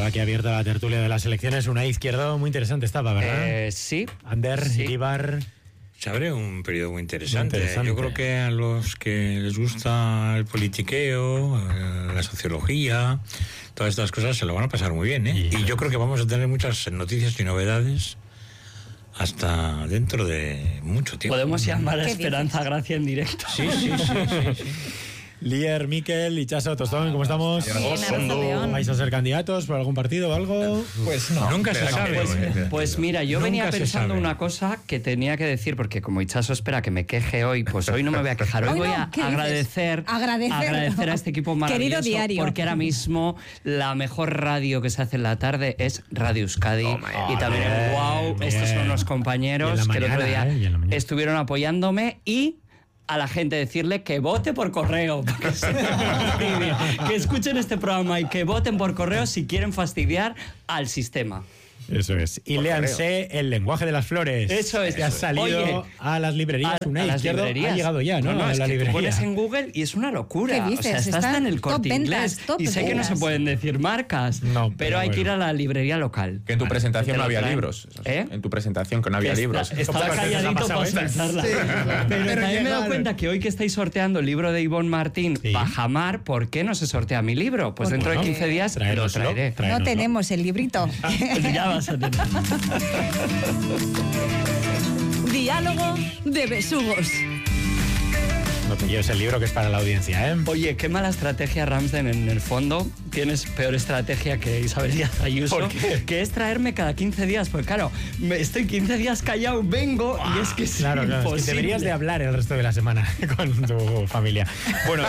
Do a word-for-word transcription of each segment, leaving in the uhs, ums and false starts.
estaba aquí abierta la tertulia de las elecciones. Una izquierda muy interesante estaba, ¿verdad? Eh, sí. Ander, sí. Ibar... Se abre un periodo muy interesante. muy interesante. Yo creo que a los que les gusta el politiqueo, la sociología, todas estas cosas se lo van a pasar muy bien, ¿eh? Y, y yo creo que vamos a tener muchas noticias y novedades hasta dentro de mucho tiempo. Podemos llamar a Esperanza dices? Gracia en directo. Sí, sí, sí, sí, sí. Lier, Miquel, Itxaso, Tostón, ¿cómo estamos? Bien, ¿Vais a ser candidatos por algún partido o algo? Pues no. Nunca se sabe. Pues, pues mira, yo Nunca venía pensando sabe. una cosa que tenía que decir, porque como Itxaso espera que me queje hoy, pues hoy no me voy a quejar. Hoy, Hoy voy no, a ¿qué dices? agradecer, Agradecer. agradecer a este equipo maravilloso. Querido diario. Porque ahora mismo la mejor radio que se hace en la tarde es Radio Euskadi. Oh, y también, bien, wow, bien. estos son unos compañeros Y en la que el otro mañana, día ¿eh? Y en la mañana. estuvieron apoyándome y... a la gente decirle que vote por correo, que, se fastidie, que escuchen este programa y que voten por correo si quieren fastidiar al sistema. Eso es. Y léanse El lenguaje de las flores. Eso es. Que ha salido Oye, a las librerías. A, Una a las izquierda librerías. ha llegado ya, ¿no? No, no, a es la que librería. tú pones en Google y es una locura. ¿Qué dices? O sea, está Están hasta en el top Corte ventas, Inglés. top Y sé que no ventas. se pueden decir marcas, No, pero, pero hay que ir bueno. a la librería local. Que en tu Vale, presentación que te no lo había traen. libros. ¿Eh? En tu presentación que no había Que libros. está- estaba Pocas veces ha calladito pasado, para ¿eh? pensarla. Sí. Pero, Pero también me he dado llegaron. cuenta que hoy que estáis sorteando el libro de Ivonne Martín, Sí. Bajamar, ¿por qué no se sortea mi libro? Pues Porque- dentro de quince días lo Traérnoslo, traeré. traérnoslo. No tenemos el librito. Ya vas a tener. Diálogo de besugos. No te lleves el libro que es para la audiencia, ¿eh? Oye, qué mala estrategia, Ramsden, en el fondo. Tienes peor estrategia que Isabel Díaz Ayuso. ¿Por qué? Que es traerme cada quince días. Pues claro, me estoy quince días callado, vengo y es que es Claro, claro, es que imposible. deberías de hablar el resto de la semana con tu familia. Bueno,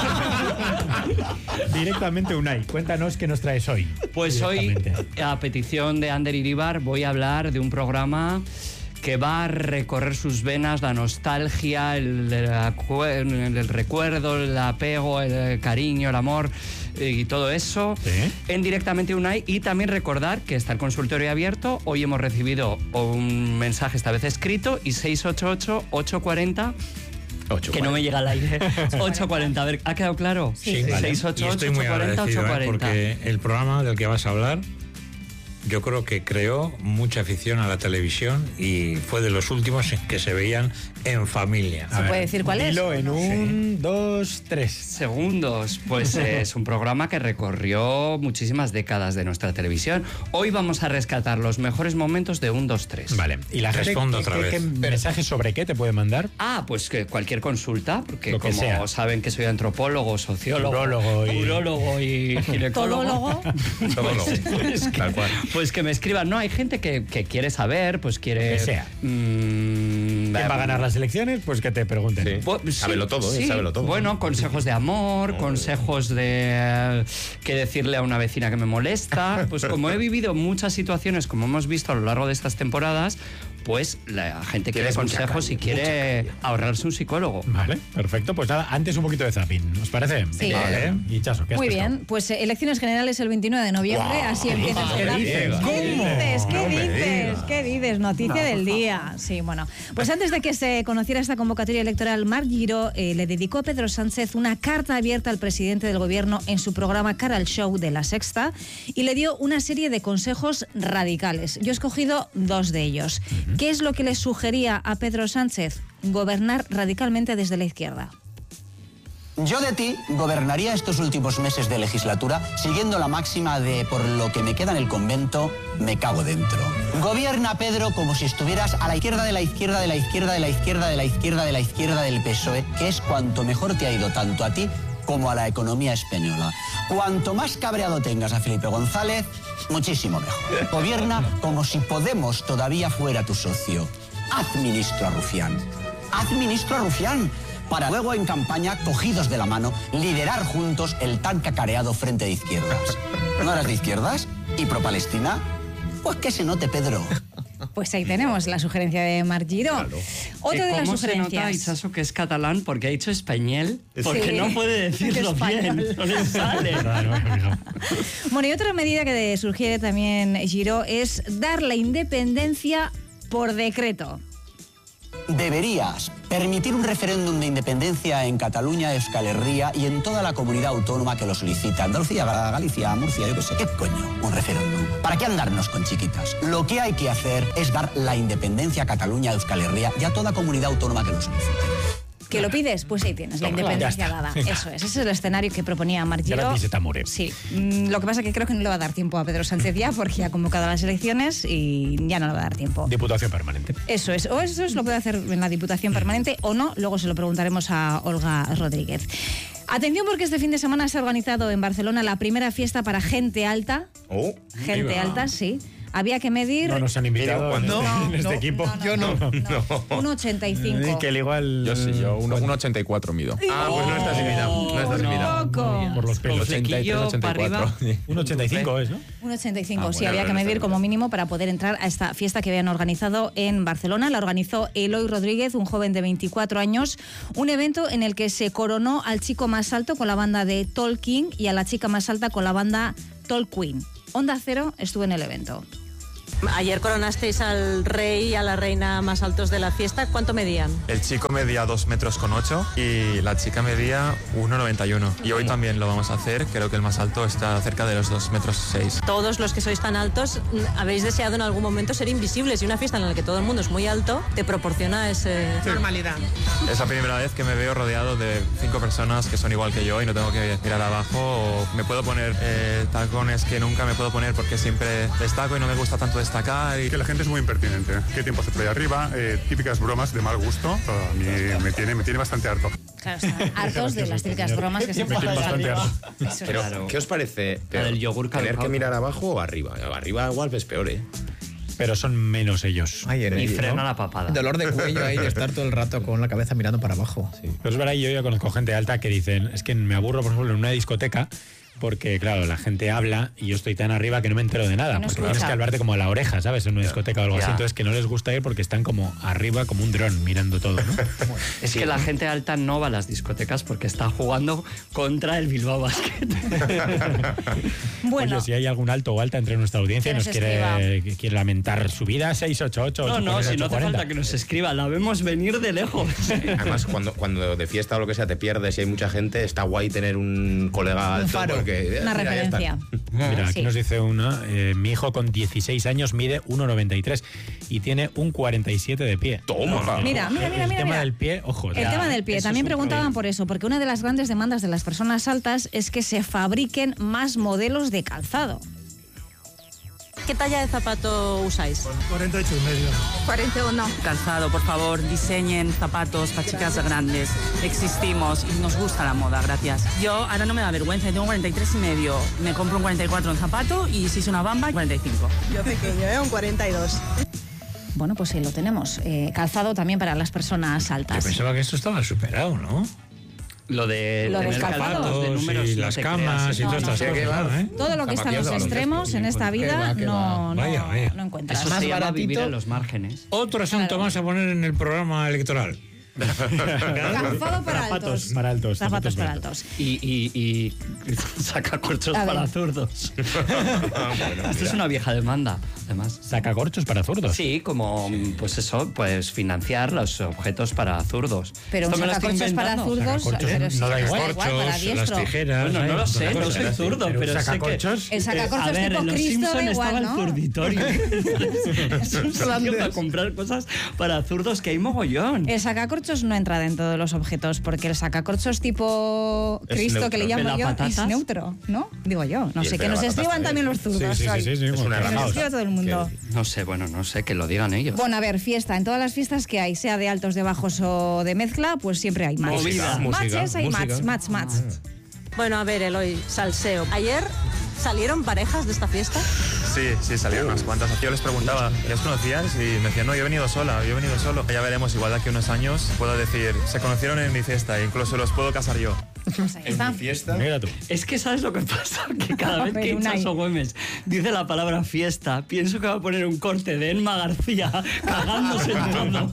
directamente Unai, cuéntanos qué nos traes hoy. Pues hoy, Directamente. a petición de Ander Iribar, voy a hablar de un programa que va a recorrer sus venas la nostalgia, el, el acu- el recuerdo, el apego, el cariño, el amor eh, y todo eso Sí. en Directamente Unai. Y también recordar que está el consultorio abierto. Hoy hemos recibido un mensaje, esta vez escrito, y seis ocho ocho, ocho cuatro cero, Ocho, que no me cuarenta. llega al aire. ocho cuarenta, a ver, ¿ha quedado claro? Sí, vale. seis ocho Y ocho, estoy muy ocho cuatro cero, agradecido, ocho ¿eh? cuarenta. Porque el programa del que vas a hablar, yo creo que creó mucha afición a la televisión y fue de los últimos que se veían en familia. A ver, puede decir cuál es? dilo en un, dos, tres. Segundos, pues eh, es un programa que recorrió muchísimas décadas de nuestra televisión. Hoy vamos a rescatar los mejores momentos de un, dos, tres. Vale, y la gente, Respondo ¿qué, otra qué- vez. qué mensajes sobre qué te puede mandar? Ah, pues que cualquier consulta, porque Lo que como sea. saben que soy antropólogo, sociólogo, Urólogo y- urólogo y ginecólogo. Todólogo. Todo lo- Pues que, Tal cual. pues que me escriban. No, hay gente que, que quiere saber, pues quiere... Que sea. mm, ¿Quién va a ganar las elecciones? Pues que te pregunten. Sí. Bu- sí, Sábelo todo, ¿eh? sí. Sábelo todo. Bueno, consejos de amor, consejos de eh, qué decirle a una vecina que me molesta. Pues como he vivido muchas situaciones, como hemos visto a lo largo de estas temporadas, pues la gente quiere Tienes mucha consejos calle, y quiere ahorrarse un psicólogo. Vale, perfecto. Pues nada, antes un poquito de zapping, ¿os parece? Sí. Vale. Y Chaso, ¿qué has Muy pescado? bien, pues eh, elecciones generales el veintinueve de noviembre, así empieza el ¿Qué programa. dices? ¿Qué dices? ¿Qué No me dices? digas. ¿Qué dices? Noticia del día. Sí, bueno. Pues antes de que se conociera esta convocatoria electoral, Marc Giró eh, le dedicó a Pedro Sánchez una carta abierta al presidente del gobierno en su programa Cara al Show de La Sexta y le dio una serie de consejos radicales. Yo he escogido dos de ellos. ¿Qué es lo que le sugería a Pedro Sánchez? Gobernar radicalmente desde la izquierda. Yo de ti gobernaría estos últimos meses de legislatura siguiendo la máxima de por lo que me queda en el convento, me cago dentro. Gobierna, Pedro, como si estuvieras a la izquierda de la izquierda de la izquierda de la izquierda de la izquierda de la izquierda del P S O E, que es cuanto mejor te ha ido tanto a ti como a la economía española. Cuanto más cabreado tengas a Felipe González, muchísimo mejor. Gobierna como si Podemos todavía fuera tu socio. Haz ministro a Rufián. Haz ministro a Rufián. Para luego en campaña, cogidos de la mano, liderar juntos el tan cacareado Frente de Izquierdas. ¿No eras de izquierdas? ¿Y pro-Palestina? Pues que se note, Pedro. Pues ahí tenemos la sugerencia de Marc Giró. Otra de las ¿Cómo se nota, sugerencias. Itxaso, que es catalán? Porque ha dicho español, porque Sí. no puede decirlo Español. bien, no le sale. Claro, claro. Bueno, y otra medida que sugiere también Giró es dar la independencia por decreto. Deberías, permitir un referéndum de independencia en Cataluña, Euskal Herria y en toda la comunidad autónoma que lo solicita. Andalucía, Galicia, Murcia, yo qué sé. ¿Qué coño? Un referéndum. ¿Para qué andarnos con chiquitas? Lo que hay que hacer es dar la independencia a Cataluña, Euskal Herria y a toda comunidad autónoma que lo solicite. ¿Que lo pides? Pues ahí tienes, la Toma, independencia ya está. dada. Eso es, ese es el escenario que proponía Marc Giró. Gratis et amore. Sí, Mm, lo que pasa es que creo que no le va a dar tiempo a Pedro Sánchez ya, porque ya ha convocado a las elecciones y ya no le va a dar tiempo. Diputación permanente. Eso es, o eso es, lo puede hacer en la Diputación Permanente o no, luego se lo preguntaremos a Olga Rodríguez. Atención, porque este fin de semana se ha organizado en Barcelona la primera fiesta para gente alta. Oh, Gente viva. alta, sí. Había que medir... No nos han invitado en Mira, este, cuando- en este No, equipo. no, no, Yo no. no, No. uno ochenta y cinco. Que el igual... Yo sí, yo uno ochenta y cuatro mido. Ah, pues no estás invitado. No estás invitado. Poco. Por los pelos. flequillo para arriba. Un ochenta y cinco es, ¿no? Un ochenta y cinco, Ah, sí, bueno, había no, que no está medir bien. como mínimo para poder entrar a esta fiesta que habían organizado en Barcelona. La organizó Eloy Rodríguez, un joven de veinticuatro años, un evento en el que se coronó al chico más alto con la banda de Tolkien y a la chica más alta con la banda Tolkien. Onda Cero estuvo en el evento. Ayer coronasteis al rey y a la reina más altos de la fiesta. ¿Cuánto medían? El chico medía dos metros con ocho y la chica medía uno noventa y uno. Y hoy también lo vamos a hacer. Creo que el más alto está cerca de los dos metros seis. Todos los que sois tan altos habéis deseado en algún momento ser invisibles, y una fiesta en la que todo el mundo es muy alto te proporciona ese... Normalidad. Es la primera vez que me veo rodeado de cinco personas que son igual que yo y no tengo que mirar abajo, o me puedo poner eh, tacones que nunca me puedo poner porque siempre destaco y no me gusta tanto destacar. Y... Que la gente es muy impertinente. ¿Qué tiempo hace por ahí arriba? Eh, típicas bromas de mal gusto. A mí me tiene, me tiene bastante harto. Claro, están hartos de las típicas bromas que se Me tiene bastante harto. Eso Pero, es. Claro. ¿qué os parece peor? del yogur ¿Tener caducado. que mirar abajo o arriba? Arriba igual ves peor, ¿eh? Pero son menos ellos. Ay, Y el- frena ¿no? la papada. Dolor de cuello ahí de estar todo el rato con la cabeza mirando para abajo. Pero es verdad, yo ya conozco gente alta que dicen, es que me aburro, por ejemplo, en una discoteca, porque, claro, la gente habla y yo estoy tan arriba que no me entero de nada. Que no Porque escucha. tienes que hablarte como a la oreja, ¿sabes? En una discoteca o algo así. Ya. Entonces, que no les gusta ir porque están como arriba, como un dron, mirando todo, ¿no? Es que la gente alta no va a las discotecas porque está jugando contra el Bilbao Basket. Bueno, Oye, si hay algún alto o alta entre nuestra audiencia y Que nos nos quiere, que quiere lamentar su vida, seis ocho ocho. No, no, si no hace falta que nos escriba, la vemos venir de lejos. Además, cuando, cuando de fiesta o lo que sea te pierdes y hay mucha gente, está guay tener un colega alto. faro. Porque, una mira, ya referencia. están. Mira, aquí Sí. nos dice una, eh, mi hijo con dieciséis años mide uno noventa y tres y tiene un cuarenta y siete de pie. Toma. Mira, mira, mira, El mira, tema mira. del pie, ojo. El ya, tema del pie. eso También es un preguntaban problema. por eso, porque una de las grandes demandas de las personas altas es que se fabriquen más modelos de calzado. ¿Qué talla de zapato usáis? cuarenta y ocho y medio. cuarenta y uno. Calzado, por favor, diseñen zapatos para chicas grandes. Existimos y nos gusta la moda, gracias. Yo ahora no me da vergüenza, tengo cuarenta y tres y medio. Me compro un cuarenta y cuatro en zapato y si es una bamba, cuarenta y cinco. Yo pequeño, ¿eh? Un cuarenta y dos. Bueno, pues sí, lo tenemos. Eh, calzado también para las personas Yo altas. pensaba que esto estaba superado, ¿no? Lo de Lo del tener calzado. calzados de números, y no las te camas creas, y ¿eh? todas No, estas no, cosas, no. ¿no? ¿eh? Todo lo que está en los Zapatillas de extremos en esta Qué vida va, qué no, va. no, Vaya, vaya. no encuentras. Eso Más se llama baratito. vivir en los márgenes. Otro asunto Claro. más a poner en el programa electoral. Calzado para Zapatos altos. para altos, Zapatos zapatos para para altos. Y, y, y sacacorchos A ver. para zurdos. Esto es una vieja demanda, además. Sacacorchos para zurdos. Sí, como, pues eso, pues financiar los objetos para zurdos. Pero un Esto me lo estoy sacacorchos para inventando. zurdos, Sacacorchos, pero sí, no da da igual. igual, para Corchos, las diestro. tijeras. Bueno, no ¿eh? lo sé, no Cosas soy así. zurdo, Pero pero sé que... sacacorchos. El sacacorchos A ver, tipo en Los Cristo Simpson igual, estaba ¿no? el zurditorio. Es un sitio para comprar cosas para zurdos que hay mogollón. El sacacorchos no entra dentro de los objetos, porque el sacacorchos tipo Es Cristo, que le neutro. llamo ¿De yo, las es patatas? neutro, ¿no? Digo yo, no Y el sé, que nos pegapatatas escriban también también. los Sí, zurdos. sí, sí, sí, sí, Es bueno, una Que nos rajada. escriba todo el mundo. No sé, bueno, no sé, que lo digan ellos. Bueno, a ver, fiesta. En todas las fiestas que hay, sea de altos, de bajos o de mezcla, pues siempre hay match. Movida. Música, Matches hay match, música. match, match. Bueno, a ver, Eloy, salseo. Ayer salieron parejas de esta fiesta. Sí, sí, salieron unas cuantas. Yo les preguntaba, ¿les conocías? Y me decían, no, yo he venido sola, yo he venido solo. Ya veremos, igual de aquí a unos años puedo decir, se conocieron en mi fiesta e incluso los puedo casar yo. Pues ahí está. Fiesta. Mira tú. Es que ¿sabes lo que pasa? Que cada A vez ver, que Unai. Chaso Gómez dice la palabra fiesta, pienso que va a poner un corte de Enma García cagándose en todo.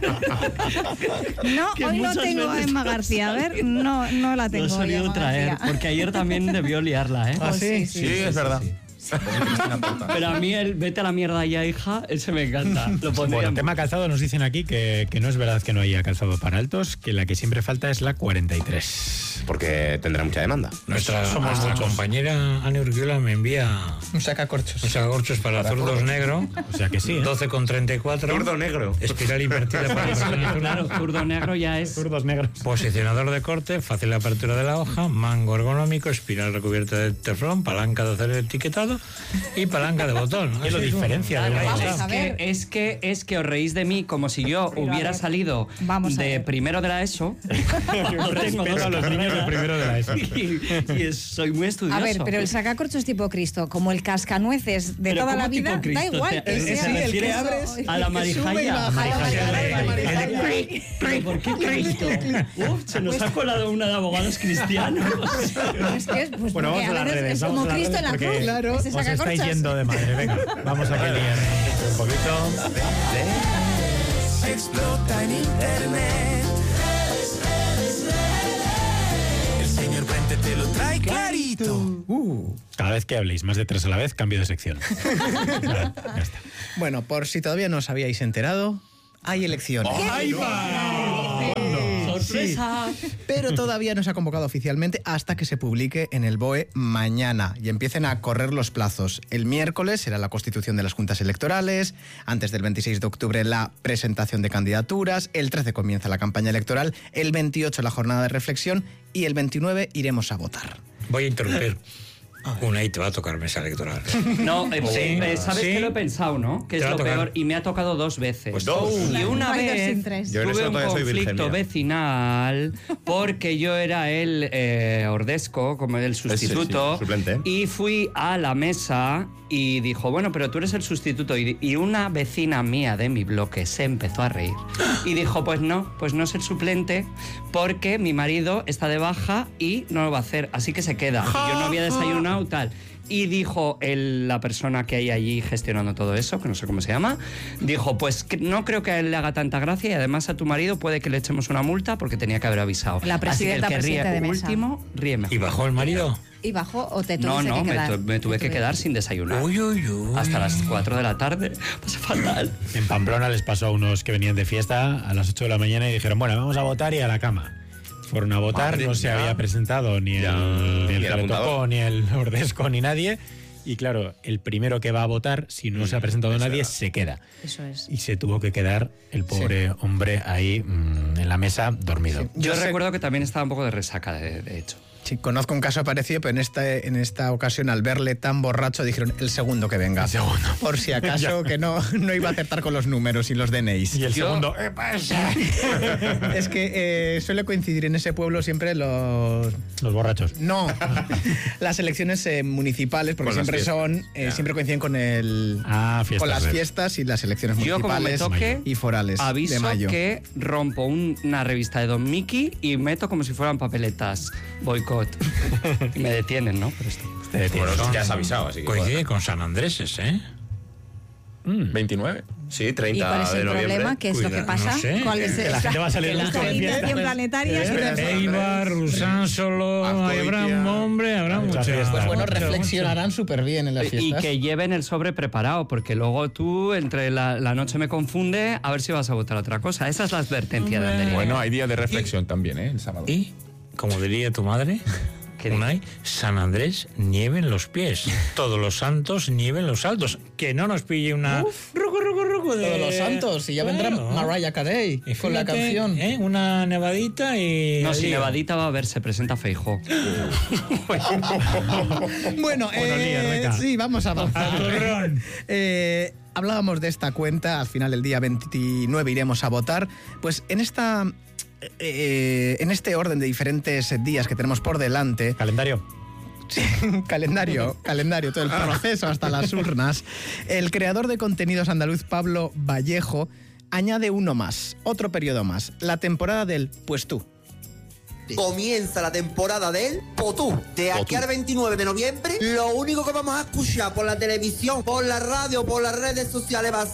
No, Que hoy no muchas tengo a veces Emma García. A ver, no, no la Lo tengo. he hoy, solido Emma traer, García. porque ayer también debió liarla, ¿eh? Pues sí, Sí, es verdad. Pero a mí el vete a la mierda ya, hija, ese me encanta. Lo pondría. Bueno, tema calzado, nos dicen aquí que, que no es verdad que no haya calzado para altos, que la que siempre falta es la cuarenta y tres. Porque tendrá mucha demanda. Nuestra, Somos nuestra muchos. compañera Ana Urquiola me envía Un sacacorchos. un sacacorchos para zurdos negro. O sea que sí, ¿eh? doce con treinta y cuatro. Zurdo negro. Espiral invertida para la persona zurda. Claro, zurdo negro ya es. Zurdos negros. Posicionador de corte, fácil apertura de la hoja, mango ergonómico, espiral recubierta de teflón, palanca de acero etiquetado y palanca de botón. ¿Qué lo Así es como- diferencia de una Claro, y es, otra? a ver. que, es que es que os reís de mí como si yo Pero a hubiera ver, salido vamos a de ver. primero de la ESO. No tengo Respeto dos a los niños de carreras. primero de la ESO. Y, y es- soy muy estudioso. A ver, pero el sacacorchos tipo Cristo, como el cascanueces de Pero toda ¿cómo la vida, tipo Cristo? da igual. Te- que es- sea- sí, el que refieres abres a la que marijaya. sube y baja. Marijaya, A la el- marijaya. ¿Pero por qué Cristo? Uf, se nos ha colado una de abogados cristianos. Es que es, pues, Bueno, porque vamos a a las veces redes. es vamos como a las Cristo en la redes cruz. porque Claro. Ese os estáis sacacorchos. yendo de madre. Venga, vamos a que líen un poquito. Explota en internet. El señor Puente te lo trae clarito. Uh. Cada vez que habléis más de tres a la vez, cambio de sección. Claro, ya está. Bueno, por si todavía no os habíais enterado, hay elecciones. ¡Ahí va! ¡Sorpresa! Pero todavía no se ha convocado oficialmente hasta que se publique en el B O E mañana y empiecen a correr los plazos. El miércoles será la constitución de las juntas electorales, antes del veintiséis de octubre la presentación de candidaturas, el trece comienza la campaña electoral, el veintiocho la jornada de reflexión y el veintinueve iremos a votar. Voy a interrumpir. Una y te va a tocar mesa electoral. No, eh, Sí, eh, sabes sí. que lo he pensado, ¿no? Que Te es va a lo tocar. peor y me ha tocado dos veces. Pues dos. Y una No hay dos vez sin tres. Yo en tuve eso un todavía soy virgen, conflicto mira. vecinal porque yo era el eh, ordesco, como el sustituto, sí, suplente. y fui a la mesa y dijo, bueno, pero tú eres el sustituto. Y, y una vecina mía de mi bloque se empezó a reír. Y dijo, pues no, pues no es el suplente porque mi marido está de baja y no lo va a hacer, así que se queda. Y yo no había desayunado tal. Y dijo el- la persona que hay allí gestionando todo eso, que no sé cómo se llama, dijo, pues que no creo que a él le haga tanta gracia y además a tu marido puede que le echemos una multa porque tenía que haber avisado. La presidenta, Así que el que ríe presidenta de mesa. último, ríe mejor. ¿Y bajó el marido? ¿Y bajo o te No, tuviste no, que me, quedar? tu- me tuve que quedar sin desayunar. Uy, uy, uy. Hasta las cuatro de la tarde. Pasa fatal. En Pamplona les pasó a unos que venían de fiesta a las ocho de la mañana y dijeron, bueno, vamos a votar y a la cama. Fueron a votar, Madre no se mía. había presentado ni Ya, el, ni el ni el Teletocó, apuntador. ni el Ordesco, ni nadie. Y claro, el primero que va a votar, si no se ha presentado Eso nadie, era. se queda. Eso es. Y se tuvo que quedar el pobre hombre ahí mm, en la mesa dormido. Yo, Yo sé- recuerdo que también estaba un poco de resaca, de, de hecho. Sí, conozco un caso parecido, pero en esta, en esta ocasión, al verle tan borracho, dijeron el segundo que venga. El segundo. Por si acaso, que no, no iba a acertar con los números y los D N Is. Y el Yo- segundo, ¿qué pasa? Es que eh, suele coincidir en ese pueblo siempre los... Los borrachos. No, las elecciones eh, municipales, porque Con las siempre fiestas. son, eh, Ya. siempre coinciden con el... Ah, fiestas. con las de- fiestas y las elecciones Yo, como me municipales toque, y forales aviso de mayo. que rompo un- una revista de Don Mickey y meto como si fueran papeletas. Boicot. Y me detienen, ¿no? Por esto. Te detienen. Bueno, ya has avisado, así que... Coincide con San Andreses, ¿eh? veintinueve. Sí, ¿Y treinta cuál es de el noviembre. problema? ¿Qué es lo que Cuidado, pasa? no sé. ¿Cuál es Que la gente va a salir que la justo de alimentación fiesta. planetaria? Eh, Eibar, Rusánsolo, Azcoitia. habrá hombre, habrá Muchas mucho. fiestas. Pues bueno, Mucho, reflexionarán súper bien en las Y fiestas. que lleven el sobre preparado, porque luego tú, entre la, la noche me confunde, a ver si vas a votar otra cosa. Esa es la advertencia de Andería. Bueno, hay día de reflexión también, ¿eh? El sábado. Y, como diría tu madre, ¿Qué Unai, San Andrés, nieve en los pies. Todos los santos, nieve en los altos. Que no nos pille una... rucu, rucu, rucu de... Todos los santos, y ya vendrá Claro. Mariah Carey Y con la fíjate, canción. ¿eh? Una nevadita y... No, si adiós. Nevadita va a ver, se presenta Feijó. Bueno, Bueno, eh, líder, venga. sí, vamos a avanzar. turrón. Eh, hablábamos de esta cuenta, al final el día veintinueve iremos a votar. Pues en esta... eh, en este orden de diferentes días que tenemos por delante, Calendario. sí, calendario, calendario, todo el proceso hasta las urnas, el creador de contenidos andaluz Pablo Vallejo añade uno más, otro periodo más, la temporada del Pues tú. Comienza la temporada del Potú. De aquí al veintinueve de noviembre, lo único que vamos a escuchar por la televisión, por la radio, por las redes sociales va a ser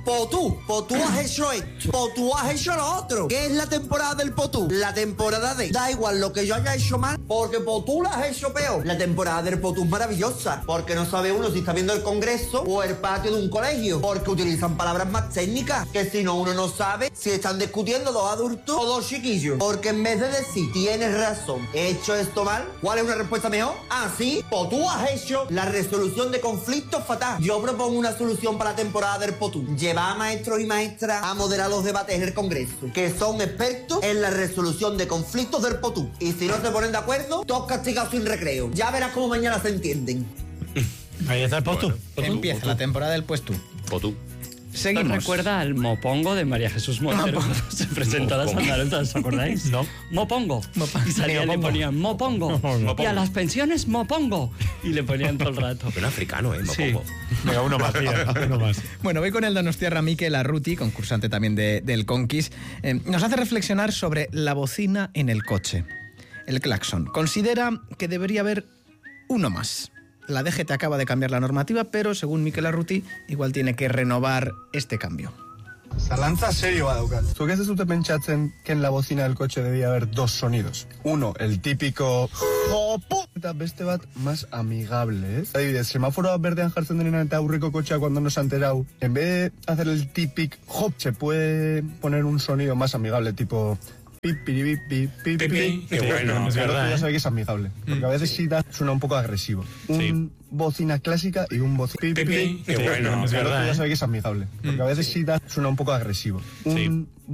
Potú, Potú has hecho esto, Potú has hecho lo otro. ¿Qué es la temporada del Potú? La temporada de da igual lo que yo haya hecho mal, porque Potú la has hecho peor. La temporada del Potú es maravillosa, porque no sabe uno si está viendo el congreso o el patio de un colegio, porque utilizan palabras más técnicas, que si no uno no sabe si están discutiendo dos adultos o dos chiquillos. Porque en vez de decir, tienes razón, he hecho esto mal, ¿cuál es una respuesta mejor? Ah, sí, Potú has hecho la resolución de conflictos fatal. Yo propongo una solución para la temporada del Potú. Llevar a maestros y maestras a moderar los debates en el Congreso, que son expertos en la resolución de conflictos del Potú. Y si no se ponen de acuerdo, todos castigados sin recreo. Ya verás cómo mañana se entienden. Ahí está el Potú. Bueno, empieza Potú. La temporada del puesto. Potú. Seguimos. ¿Te recuerda al Mopongo de María Jesús Montero? Se presentó a las andaluzas, ¿os acordáis? No. Mopongo. Y salían y le ponían Mopongo. Mopongo. Y a las pensiones, Mopongo. Y le ponían todo el rato. Un africano, ¿eh? Mopongo. Sí. Venga, uno más, tío. Uno más. Bueno, voy con el donostiarra Mikel Arruti, concursante también de, del Conquis. Eh, nos hace reflexionar sobre la bocina en el coche. El claxon. Considera que debería haber uno más. La D G T acaba de cambiar la normativa, pero según Mikel Arruti, igual tiene que renovar este cambio. Zalantza serioa daukat. Zuk ez duzute pentsatzen que en la bocina del coche debía haber dos sonidos. Uno, el típico jopu, eta beste bat más amigable, ¿eh? Adibidez, semaforoa berdean jartzen denean eta aurreko cochea cuando no se ha enterado, en vez de hacer el típico hop, se puede poner un sonido más amigable, tipo pip, pip, pip, pip, pip. Qué bueno, es verdad, ya ¿eh? sabe que es amigable, porque a veces sí da, suena un poco agresivo. Un Sí. bocina clásica y un bocina pip, Pipi, pip, qué bueno, es verdad, verdad, ya ¿eh? sabe que es amigable, porque a veces sí da, suena un poco agresivo. Un